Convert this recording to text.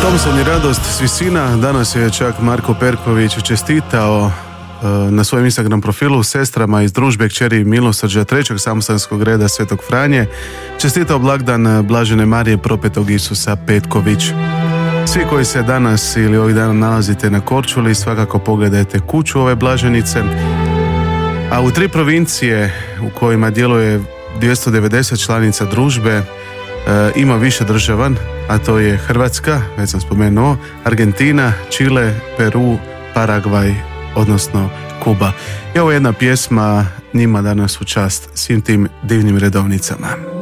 Thompson i radost s visina. Danas je čak Marko Perković čestitao na svojem Instagram profilu sestrama iz družbe kćeri Milosrđa trećeg samostalskog reda Svetog Franje. Čestitao blagdan Blažene Marije propetog Isusa Petković. Svi koji se danas ili ovih dana nalazite na Korčuli, svakako pogledajte kuću ove blaženice. A u 3 provincije u kojima djeluje 290 članica družbe ima više država, a to je Hrvatska, već sam spomenuo, Argentina, Čile, Peru, Paragvaj, odnosno Kuba. I ovo je jedna pjesma njima danas u čast svim tim divnim redovnicama.